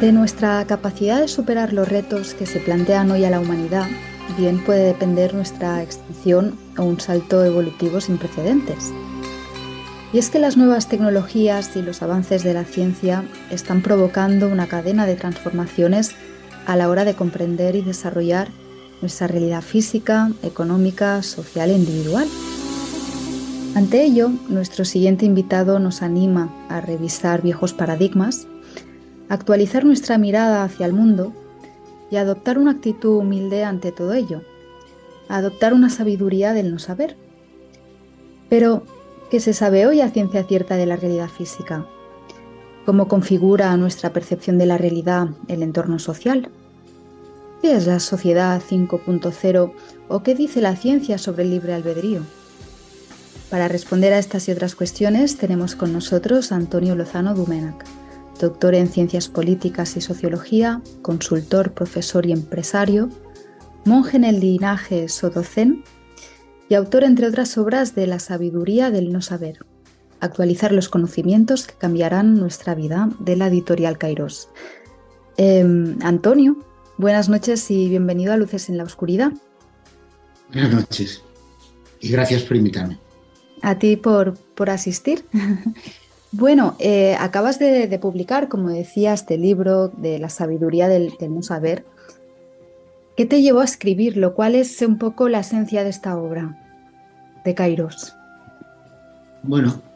De nuestra capacidad de superar los retos que se plantean hoy a la humanidad, bien puede depender nuestra extinción o un salto evolutivo sin precedentes. Y es que las nuevas tecnologías y los avances de la ciencia están provocando una cadena de transformaciones a la hora de comprender y desarrollar nuestra realidad física, económica, social e individual. Ante ello, nuestro siguiente invitado nos anima a revisar viejos paradigmas, actualizar nuestra mirada hacia el mundo y adoptar una actitud humilde ante todo ello, adoptar una sabiduría del no saber. Pero, ¿qué se sabe hoy a ciencia cierta de la realidad física? ¿Cómo configura nuestra percepción de la realidad el entorno social? ¿Qué es la sociedad 5.0 o qué dice la ciencia sobre el libre albedrío? Para responder a estas y otras cuestiones tenemos con nosotros a Antonio Lozano Domènech, doctor en Ciencias Políticas y Sociología, consultor, profesor y empresario, monje en el linaje Sotho-zen y autor, entre otras obras, de La sabiduría del no saber, actualizar los conocimientos que cambiarán nuestra vida, de la editorial Kairos. Antonio, buenas noches y bienvenido a Luces en la Oscuridad. Buenas noches y gracias por invitarme. A ti por asistir. Bueno, acabas de publicar, como decía, este libro de La sabiduría del no saber. ¿Qué te llevó a escribirlo? ¿Cuál es un poco la esencia de esta obra de Kairos? Bueno,